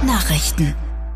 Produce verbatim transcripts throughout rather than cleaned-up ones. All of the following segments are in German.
Nachrichten.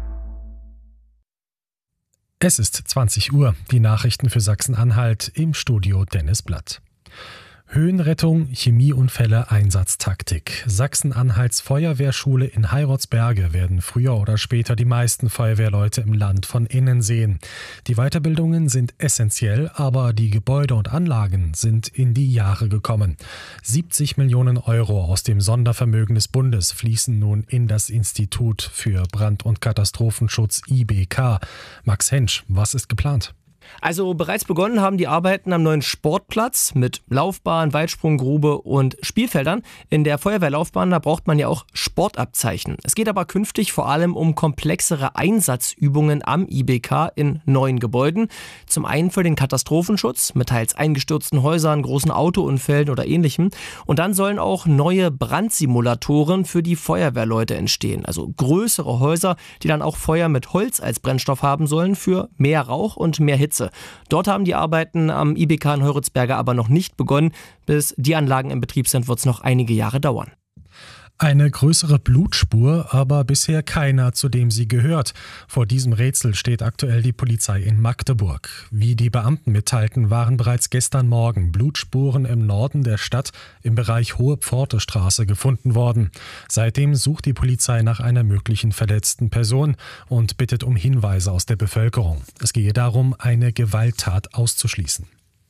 Es ist zwanzig Uhr. Die Nachrichten für Sachsen-Anhalt, im Studio Dennis Blatt. Höhenrettung, Chemieunfälle, Einsatztaktik. Sachsen-Anhalts Feuerwehrschule in Heirotsberge werden früher oder später die meisten Feuerwehrleute im Land von innen sehen. Die Weiterbildungen sind essentiell, aber die Gebäude und Anlagen sind in die Jahre gekommen. siebzig Millionen Euro aus dem Sondervermögen des Bundes fließen nun in das Institut für Brand- und Katastrophenschutz I B K. Max Hensch, was ist geplant? Also bereits begonnen haben die Arbeiten am neuen Sportplatz mit Laufbahn, Weitsprunggrube und Spielfeldern. In der Feuerwehrlaufbahn, da braucht man ja auch Sportabzeichen. Es geht aber künftig vor allem um komplexere Einsatzübungen am I B K in neuen Gebäuden. Zum einen für den Katastrophenschutz mit teils eingestürzten Häusern, großen Autounfällen oder ähnlichem. Und dann sollen auch neue Brandsimulatoren für die Feuerwehrleute entstehen. Also größere Häuser, die dann auch Feuer mit Holz als Brennstoff haben sollen für mehr Rauch und mehr Hitze. Dort haben die Arbeiten am I B K in Heuritzberge aber noch nicht begonnen. Bis die Anlagen in Betrieb sind, wird es noch einige Jahre dauern. Eine größere Blutspur, aber bisher keiner, zu dem sie gehört. Vor diesem Rätsel steht aktuell die Polizei in Magdeburg. Wie die Beamten mitteilten, waren bereits gestern Morgen Blutspuren im Norden der Stadt im Bereich Hohe Pfortestraße gefunden worden. Seitdem sucht die Polizei nach einer möglichen verletzten Person und bittet um Hinweise aus der Bevölkerung. Es gehe darum, eine Gewalttat auszuschließen.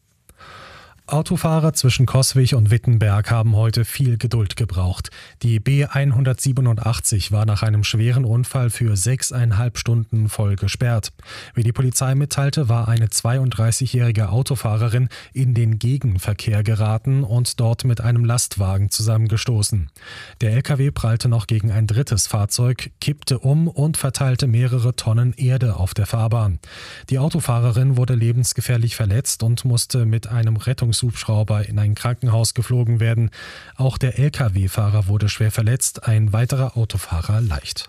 Autofahrer zwischen Coswig und Wittenberg haben heute viel Geduld gebraucht. Die B hundertsiebenundachtzig war nach einem schweren Unfall für sechseinhalb Stunden voll gesperrt. Wie die Polizei mitteilte, war eine zweiunddreißigjährige Autofahrerin in den Gegenverkehr geraten und dort mit einem Lastwagen zusammengestoßen. Der L K W prallte noch gegen ein drittes Fahrzeug, kippte um und verteilte mehrere Tonnen Erde auf der Fahrbahn. Die Autofahrerin wurde lebensgefährlich verletzt und musste mit einem Rettungshubschrauber in ein Krankenhaus geflogen werden. Auch der L K W-Fahrer wurde schwer verletzt, ein weiterer Autofahrer leicht.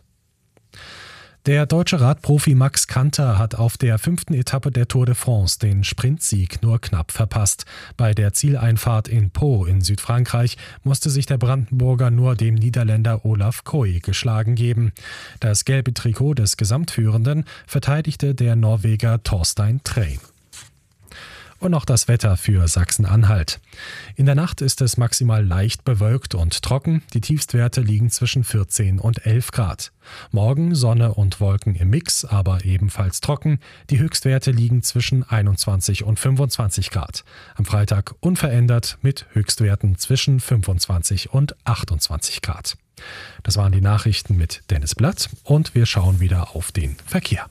Der deutsche Radprofi Max Kanter hat auf der fünften Etappe der Tour de France den Sprintsieg nur knapp verpasst. Bei der Zieleinfahrt in Pau in Südfrankreich musste sich der Brandenburger nur dem Niederländer Olaf Koy geschlagen geben. Das gelbe Trikot des Gesamtführenden verteidigte der Norweger Torstein Trey. Und noch das Wetter für Sachsen-Anhalt. In der Nacht ist es maximal leicht bewölkt und trocken. Die Tiefstwerte liegen zwischen vierzehn und elf Grad. Morgen Sonne und Wolken im Mix, aber ebenfalls trocken. Die Höchstwerte liegen zwischen einundzwanzig und fünfundzwanzig Grad. Am Freitag unverändert mit Höchstwerten zwischen fünfundzwanzig und achtundzwanzig Grad. Das waren die Nachrichten mit Dennis Blatt und wir schauen wieder auf den Verkehr.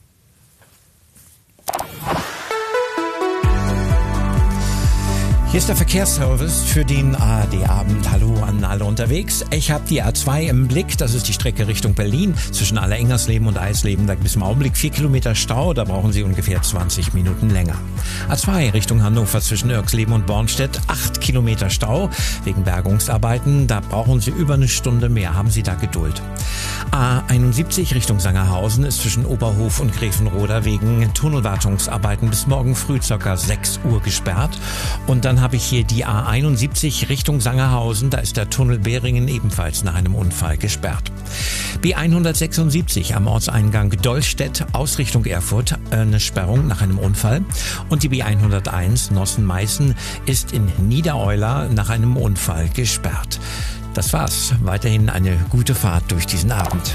Hier ist der Verkehrsservice für den A R D-Abend. Hallo an alle unterwegs. Ich habe die A zwei im Blick. Das ist die Strecke Richtung Berlin zwischen Allerengnersleben und Eisleben. Da gibt es im Augenblick vier Kilometer Stau. Da brauchen Sie ungefähr zwanzig Minuten länger. A zwei Richtung Hannover zwischen Irxleben und Bornstedt. acht Kilometer Stau wegen Bergungsarbeiten. Da brauchen Sie über eine Stunde mehr. Haben Sie da Geduld. A einundsiebzig Richtung Sangerhausen ist zwischen Oberhof und Grevenroda wegen Tunnelwartungsarbeiten bis morgen früh ca. sechs Uhr gesperrt. Und dann habe ich hier die A einundsiebzig Richtung Sangerhausen. Da ist der Tunnel Behringen ebenfalls nach einem Unfall gesperrt. B hundertsechsundsiebzig am Ortseingang Dollstedt aus Richtung Erfurt eine Sperrung nach einem Unfall. Und die B hunderteins Nossen-Meißen ist in Niedereuler nach einem Unfall gesperrt. Das war's. Weiterhin eine gute Fahrt durch diesen Abend.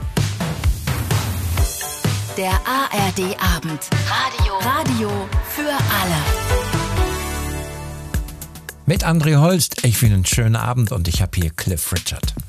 Der A R D-Abend. Radio. Radio für alle. Mit André Holst. Ich will einen schönen Abend und ich habe hier Cliff Richard.